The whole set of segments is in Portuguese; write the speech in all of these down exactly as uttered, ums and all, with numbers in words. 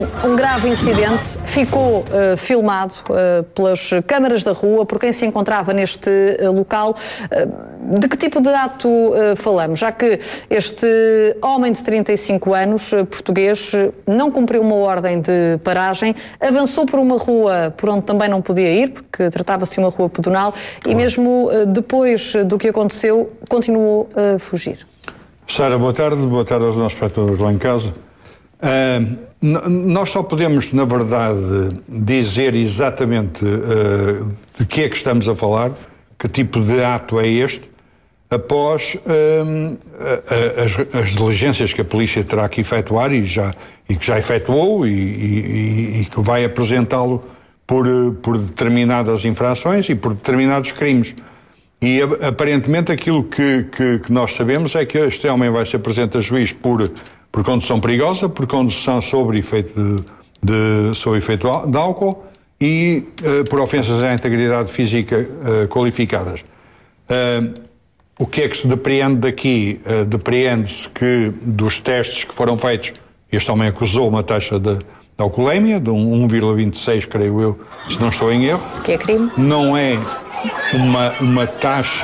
Um grave incidente ficou uh, filmado uh, pelas câmaras da rua por quem se encontrava neste uh, local. Uh, de que tipo de ato uh, falamos? Já que este homem de trinta e cinco anos, uh, português, uh, não cumpriu uma ordem de paragem, avançou por uma rua por onde também não podia ir, porque tratava-se de uma rua pedonal, claro. E mesmo uh, depois do que aconteceu, continuou a fugir. Sara, boa tarde. Boa tarde aos nossos espectadores lá em casa. Uh, nós só podemos, na verdade, dizer exatamente uh, de que é que estamos a falar, que tipo de ato é este, após uh, as, as diligências que a polícia terá que efetuar e, já, e que já efetuou e, e, e que vai apresentá-lo por, por determinadas infrações e por determinados crimes. E aparentemente aquilo que, que, que nós sabemos é que este homem vai ser presente a juiz por, por condução perigosa, por condução sob efeito de, de, sob efeito de álcool e uh, por ofensas à integridade física uh, qualificadas. Uh, o que é que se depreende daqui? Uh, depreende-se que dos testes que foram feitos, este homem acusou uma taxa de, de alcoolemia de um vírgula vinte e seis, creio eu, se não estou em erro. Que é crime? Não é uma, uma taxa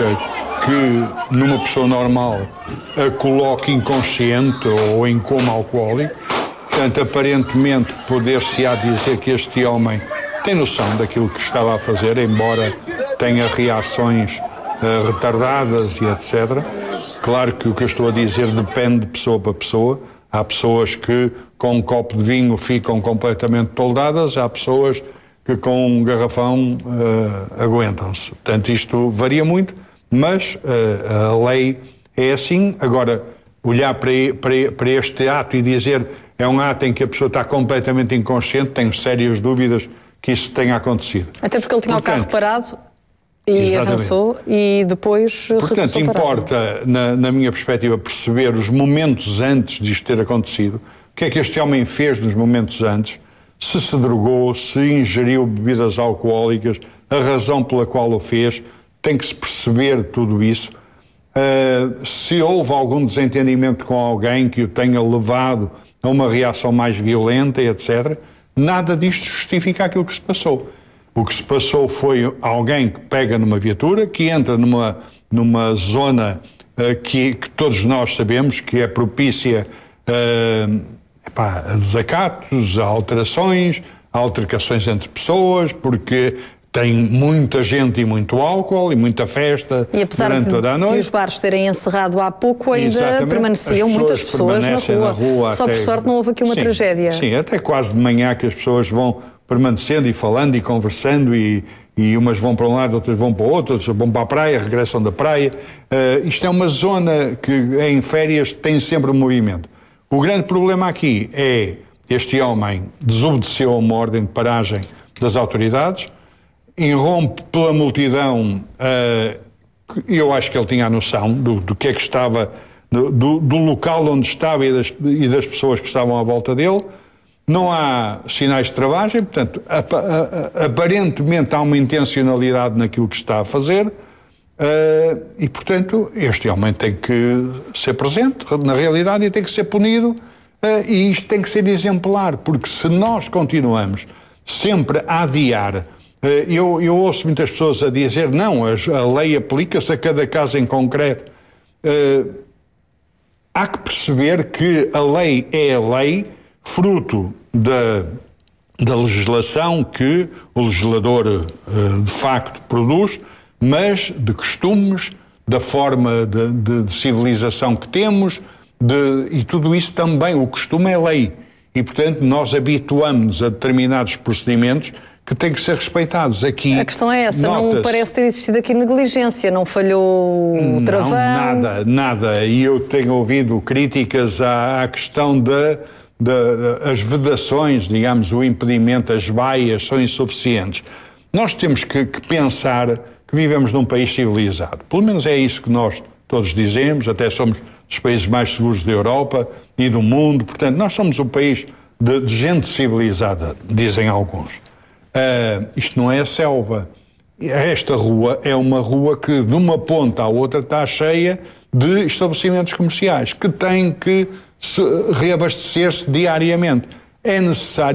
que numa pessoa normal a coloque inconsciente ou em coma alcoólico. Portanto, aparentemente poder-se-á dizer que este homem tem noção daquilo que estava a fazer, embora tenha reações uh, retardadas e etcétera. Claro que o que eu estou a dizer depende de pessoa para pessoa. Há pessoas que com um copo de vinho ficam completamente toldadas, há pessoas que com um garrafão uh, aguentam-se. Portanto, isto varia muito, mas uh, a lei é assim. Agora, olhar para, para, para este ato e dizer é um ato em que a pessoa está completamente inconsciente, tenho sérias dúvidas que isso tenha acontecido. Até porque ele tinha Portanto, o carro parado e exatamente. avançou e depois Portanto, importa, na, na minha perspectiva, perceber os momentos antes disto ter acontecido, o que é que este homem fez nos momentos antes, se se drogou, se ingeriu bebidas alcoólicas, a razão pela qual o fez, tem que se perceber tudo isso. Uh, se houve algum desentendimento com alguém que o tenha levado a uma reação mais violenta, etcétera, nada disto justifica aquilo que se passou. O que se passou foi alguém que pega numa viatura, que entra numa, numa zona uh, que, que todos nós sabemos que é propícia uh, epá, a desacatos, a alterações, a altercações entre pessoas, porque tem muita gente e muito álcool e muita festa e apesar durante de, toda a noite. de os bares terem encerrado há pouco, ainda Exatamente. permaneciam pessoas muitas pessoas na rua. na rua. Só até... por sorte não houve aqui uma sim, tragédia. Sim, até quase de manhã que as pessoas vão permanecendo e falando e conversando e, e umas vão para um lado, outras vão para o outro, outras vão para a praia, regressam da praia. Uh, isto é uma zona que em férias tem sempre movimento. O grande problema aqui é este homem desobedeceu a uma ordem de paragem das autoridades, irrompe pela multidão, uh, eu acho que ele tinha a noção do, do que é que estava, do, do local onde estava e das, e das pessoas que estavam à volta dele. Não há sinais de travagem, portanto, ap aparentemente há uma intencionalidade naquilo que está a fazer uh, e, portanto, este homem tem que ser presente na realidade e tem que ser punido uh, e isto tem que ser exemplar, porque se nós continuamos sempre a adiar, uh, eu, eu ouço muitas pessoas a dizer não, a, a lei aplica-se a cada caso em concreto. Uh, há que perceber que a lei é a lei, fruto da, da legislação que o legislador uh, de facto produz, mas de costumes, da forma de, de, de civilização que temos, de, e tudo isso também, o costume é lei. E, portanto, nós habituamos-nos a determinados procedimentos que têm que ser respeitados. Aqui, a questão é essa, não parece ter existido aqui negligência, não falhou o travão? Não, nada, nada. E eu tenho ouvido críticas à, à questão da as vedações, digamos, o impedimento, as baias são insuficientes. Nós temos que, que pensar que vivemos num país civilizado. Pelo menos é isso que nós todos dizemos, até somos dos países mais seguros da Europa e do mundo. Portanto, nós somos um país de, de gente civilizada, dizem alguns. Uh, isto não é a selva. Esta rua é uma rua que, de uma ponta à outra, está cheia de estabelecimentos comerciais que têm que reabastecer-se diariamente. É necessário